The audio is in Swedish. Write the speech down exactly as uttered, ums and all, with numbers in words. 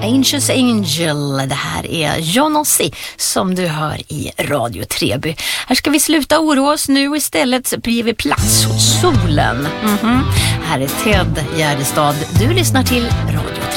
Angels Angel, det här är John Ossie som du hör i Radio Treby. Här ska vi sluta oroa oss nu, istället så blir vi plats hos solen. Mm-hmm. Här är Ted Gärdestad, du lyssnar till Radio